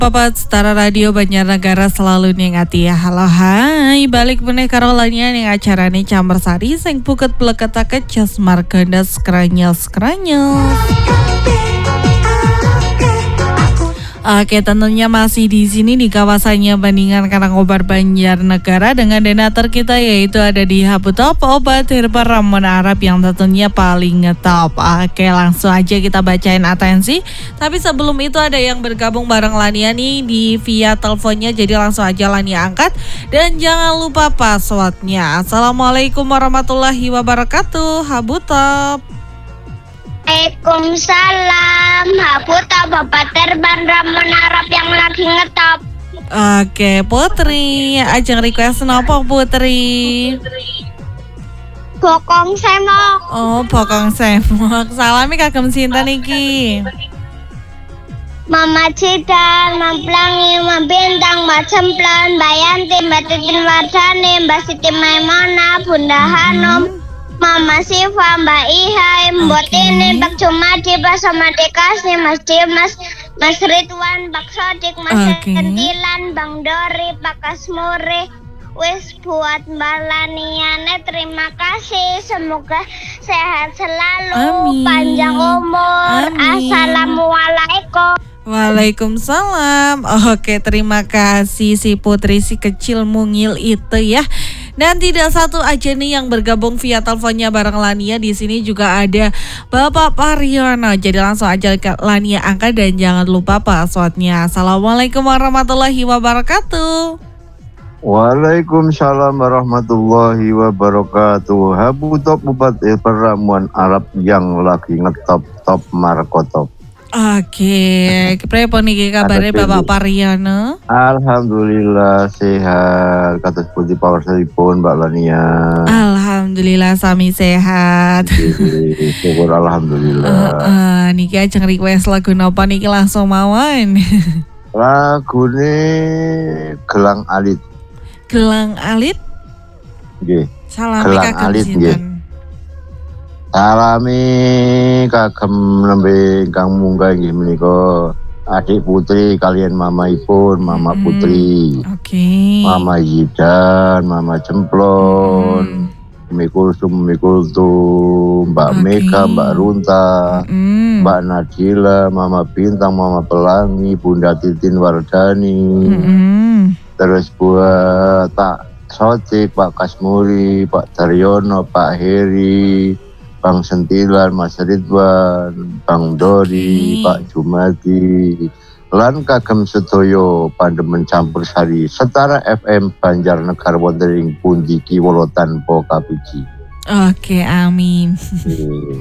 Papat Setara Radio Banjarnegara selalu niangati ya. Halo hai, balik meneh karo lanian yang acarane Camper Sari sing puket pleketake Cas Marganda skranyel-skranyel. Oke, tentunya masih di sini di kawasannya Bandingan Karangkobar Banjarnegara dengan donatur kita yaitu ada di Habutop obat herbal ramuan Arab yang tentunya paling ngetop. Oke, langsung aja kita bacain atensi. Tapi sebelum itu ada yang bergabung bareng Lania nih di via teleponnya, jadi langsung aja Lania angkat dan jangan lupa passwordnya. Assalamualaikum warahmatullahi wabarakatuh, Habutop. Waalaikumsalam. Habutop obat herbal ramuan Arab yang lagi ngetop. Oke, Putri, ajeng request nopo Putri? Bokong semok. Oh, bokong semok. Salami kagem sinten iki? Mama Cidan, Mamplangi, Mabintang, Mbak Cemplan, Mbak Yanti, Mbak Titin Wardani, Mbak Siti Maimona, Bunda Hanum, Mama Siva, Mbak Ihai, Mbak Tini, Mbak Cumadi, Mbak Somadi Kasni, Mas Dimas, Mas Ridwan, Mbak Sodik, Mas Sentilan, Bang Dori, Pak Kasmuri. Wis buat Mbak Laniane, terima kasih. Semoga sehat selalu. Amin. Panjang umur. Amin. Assalamualaikum. Waalaikumsalam. Oke, terima kasih si Putri si kecil mungil itu ya. Dan tidak satu aja nih yang bergabung via teleponnya bareng Lania. Di sini juga ada Bapak Pariono. Jadi langsung aja Lania angkat dan jangan lupa passwordnya. Assalamualaikum warahmatullahi wabarakatuh. Waalaikumsalam warahmatullahi wabarakatuh. Habutop obat herbal ramuan Arab yang lagi ngetop-top markotop. Oke, pripun iki kabare Bapak Pariono? Alhamdulillah sehat. Kados puji pawarsanipun Mbak Lania. Alhamdulillah sami sehat. Syukur alhamdulillah. Niki ajeng request lagu napa niki langsung mawon. Lagune Gelang Alit. Gelang Alit? Nggih. Salami Gelang kagem Alit sinten? nggih. Salami kagem nembe ingkang munggah inggih menika adik putri kalian mamaipun, Mama Putri. Oke. Mama Yidan, Mama Cemplon, Mikul Kultum, Mbak Mega, Mbak Runta, Mbak Nadila, Mama Bintang, Mama Pelangi, Bunda Titin Wardani. Terus buat Pak Sotik, Pak Kasmuri, Pak Daryono, Pak Heri, Bang Sentilan, Mas Ridwan, Bang Dori, Pak Jumadi, lan kagem sedaya pandemen Camper Sari Setara FM Banjarnegara wonten ing pundi kiwala tanpa kapiji. Oke, amin.